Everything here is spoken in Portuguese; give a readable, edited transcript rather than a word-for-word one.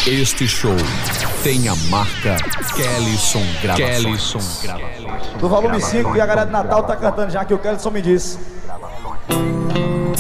Este show tem a marca Kellyson Gravações. Do volume 5, e a galera de Natal tá cantando já que o Kellyson me disse.